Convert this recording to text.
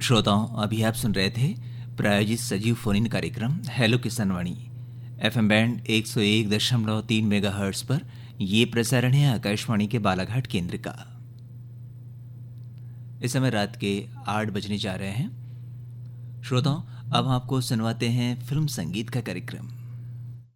श्रोताओं, अभी आप सुन रहे थे प्रायोजित सजीव फोन इन कार्यक्रम hello Kisanvani FM band 101.3 megahertz पर। ये प्रसारण है आकाशवाणी के बालाघाट केंद्र का। इस समय रात के 8 बजने जा रहे हैं। श्रोताओं, अब आपको सुनवाते हैं फिल्म संगीत का कार्यक्रम।